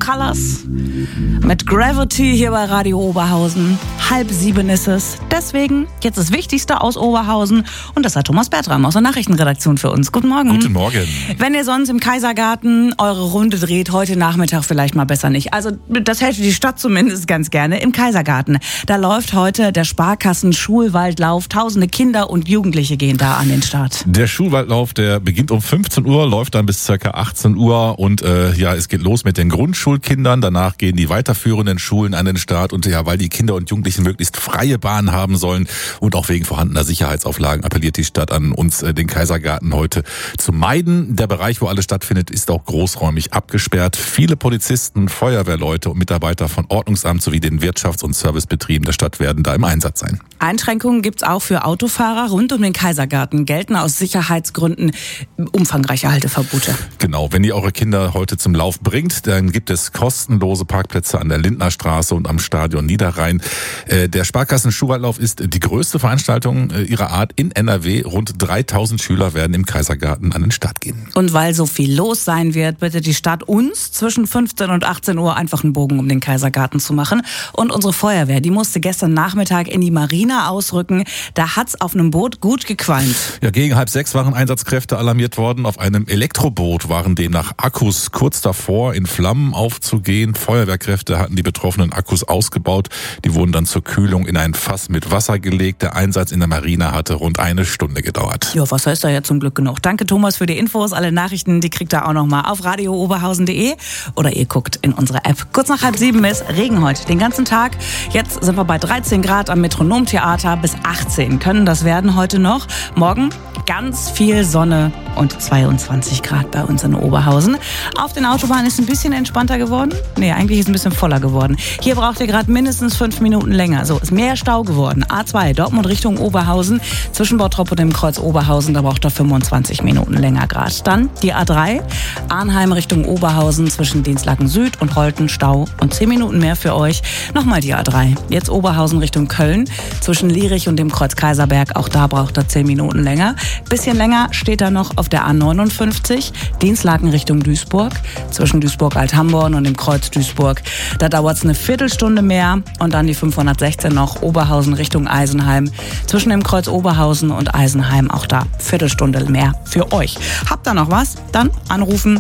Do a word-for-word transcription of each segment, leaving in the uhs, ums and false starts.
Colors mit Gravity hier bei Radio Oberhausen. Halb sieben ist es. Deswegen jetzt das Wichtigste aus Oberhausen. Und das hat Thomas Bertram aus der Nachrichtenredaktion für uns. Guten Morgen. Guten Morgen. Wenn ihr sonst im Kaisergarten eure Runde dreht, heute Nachmittag vielleicht mal besser nicht. Also das hätte die Stadt zumindest ganz gerne im Kaisergarten. Da läuft heute der Sparkassen-Schulwaldlauf. Tausende Kinder und Jugendliche gehen da an den Start. Der Schulwaldlauf, der beginnt um fünfzehn Uhr, läuft dann bis ca. achtzehn Uhr. Und äh, ja, es geht los mit den Grundschulkindern. Danach gehen die weiterführenden Schulen an den Start. Und ja, weil die Kinder und Jugendlichen möglichst freie Bahn haben sollen und auch wegen vorhandener Sicherheitsauflagen, appelliert die Stadt an uns, äh, den Kaisergarten heute zu meiden. Der Bereich, wo alles stattfindet, ist auch großräumig abgesperrt. Viele Polizisten, Feuerwehrleute und Mitarbeiter von Ordnungsamt sowie den Wirtschafts- und Servicebetrieben der Stadt werden da im Einsatz sein. Einschränkungen gibt's auch für Autofahrer rund um den Kaisergarten. Gelten aus Sicherheitsgründen umfangreiche Halteverbote. Genau, wenn ihr eure Kinder heute zum Lauf bringt, dann gibt es kostenlose Parkplätze an der Lindnerstraße und am Stadion Niederrhein. Der Sparkassen-Schulwaldlauf ist die größte Veranstaltung ihrer Art in N R W. Rund dreitausend Schüler werden im Kaisergarten an den Start gehen. Und weil so viel los sein wird, bittet die Stadt uns, zwischen fünfzehn und achtzehn Uhr einfach einen Bogen um den Kaisergarten zu machen. Und unsere Feuerwehr, die musste gestern Nachmittag in die Marina ausrücken. Da hat's auf einem Boot gut gequalmt. Ja, gegen halb sechs waren Einsatzkräfte alarmiert worden. Auf einem Elektroboot waren demnach Akkus kurz davor, in Flammen aufzugehen. Feuerwehrkräfte hatten die betroffenen Akkus ausgebaut. Die wurden dann zur Kühlung in ein Fass mit Wasser gelegt. Der Einsatz in der Marina hatte rund eine Stunde gedauert. Ja, Wasser ist da ja zum Glück genug. Danke Thomas für die Infos. Alle Nachrichten, die kriegt ihr auch noch mal auf radio oberhausen punkt de oder ihr guckt in unsere App. Kurz nach halb sieben ist Regen heute den ganzen Tag. Jetzt sind wir bei dreizehn Grad am Metronomtheater, bis achtzehn können das werden heute noch. Morgen ganz viel Sonne und zweiundzwanzig Grad bei uns in Oberhausen. Auf den Autobahnen ist ein bisschen entspannter geworden. Nee, eigentlich ist es ein bisschen voller geworden. Hier braucht ihr gerade mindestens fünf Minuten länger. So, ist mehr Stau geworden. A zwei, Dortmund Richtung Oberhausen. Zwischen Bottrop und dem Kreuz Oberhausen, da braucht ihr fünfundzwanzig Minuten länger gerade. Dann die A drei, Arnheim Richtung Oberhausen. Zwischen Dienstlaken Süd und Holten Stau und zehn Minuten mehr für euch. Nochmal die A drei. Jetzt Oberhausen Richtung Köln. Zwischen Lierich und dem Kreuz Kaiserberg, auch da braucht ihr zehn Minuten länger. Bisschen länger steht da noch auf der A neunundfünfzig, Dienstlaken Richtung Duisburg, zwischen Duisburg-Althamborn und dem Kreuz Duisburg. Da dauert es eine Viertelstunde mehr und dann die fünfhundertsechzehn noch Oberhausen Richtung Eisenheim, zwischen dem Kreuz Oberhausen und Eisenheim, auch da Viertelstunde mehr für euch. Habt ihr noch was? Dann anrufen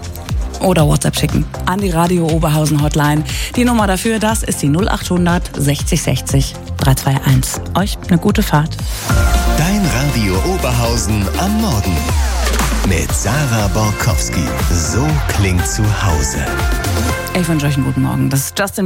oder WhatsApp schicken an die Radio Oberhausen Hotline. Die Nummer dafür, das ist die null achthundert sechzig sechzig dreihunderteinundzwanzig. Euch eine gute Fahrt. Dein Radio Oberhausen am Morgen mit Sarah Borkowski. So klingt zu Hause. Ich wünsche euch einen guten Morgen. Das ist Justin